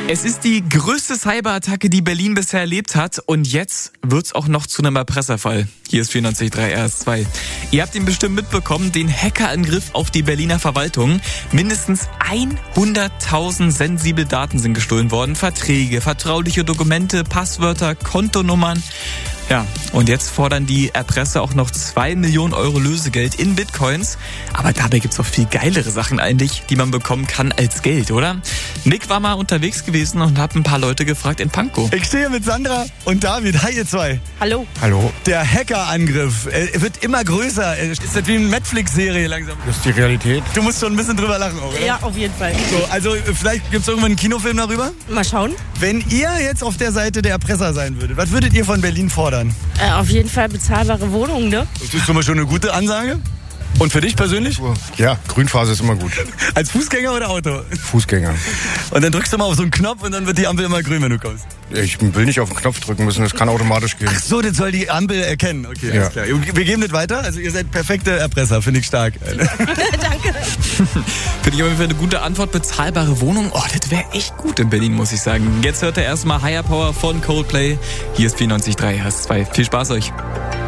Es ist die größte Cyberattacke, die Berlin bisher erlebt hat. Und jetzt wird's auch noch zu einem Erpresserfall. Hier ist 94.3 RS2. Ihr habt ihn bestimmt mitbekommen, den Hackerangriff auf die Berliner Verwaltung. Mindestens 100.000 sensible Daten sind gestohlen worden. Verträge, vertrauliche Dokumente, Passwörter, Kontonummern. Ja, und jetzt fordern die Erpresser auch noch 2 Millionen Euro Lösegeld in Bitcoins. Aber dabei gibt's auch viel geilere Sachen eigentlich, die man bekommen kann als Geld, oder? Nick war mal unterwegs gewesen und hat ein paar Leute gefragt in Pankow. Ich stehe mit Sandra und David. Hi, ihr zwei. Hallo. Hallo. Der Hackerangriff wird immer größer. Ist das wie eine Netflix-Serie langsam? Das ist die Realität. Du musst schon ein bisschen drüber lachen, auch, oder? Ja, auf jeden Fall. So, also vielleicht gibt's irgendwann einen Kinofilm darüber? Mal schauen. Wenn ihr jetzt auf der Seite der Erpresser sein würdet, was würdet ihr von Berlin fordern? Auf jeden Fall bezahlbare Wohnungen, ne? Das ist schon mal eine gute Ansage. Und für dich persönlich? Ja, Grünphase ist immer gut. Als Fußgänger oder Auto? Fußgänger. Und dann drückst du mal auf so einen Knopf und dann wird die Ampel immer grün, wenn du kommst. Ich will nicht auf den Knopf drücken müssen, das kann automatisch gehen. Ach so, das soll die Ampel erkennen. Okay, alles klar. Wir geben das weiter. Also ihr seid perfekte Erpresser, finde ich stark. Danke. Finde ich auf jeden Fall eine gute Antwort. Bezahlbare Wohnung. Oh, das wäre echt gut in Berlin, muss ich sagen. Jetzt hört ihr erstmal Higher Power von Coldplay. Hier ist 94.3 RS2. Viel Spaß euch.